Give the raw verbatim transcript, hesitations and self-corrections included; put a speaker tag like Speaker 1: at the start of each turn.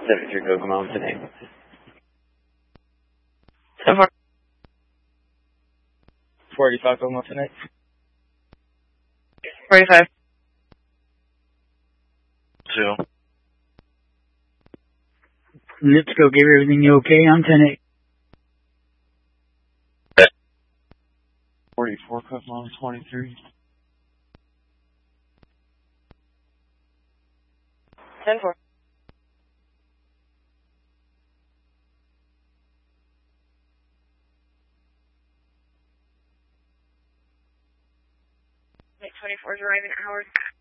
Speaker 1: seventy-three Kokomo today.
Speaker 2: So far.
Speaker 3: forty-five Kokomo tonight.
Speaker 2: forty-five.
Speaker 4: Two.
Speaker 5: Let's go. Give everything you okay? I'm ten eight.
Speaker 4: forty-four Kokomo twenty-three.
Speaker 2: ten four. twenty-four is arriving at Howard.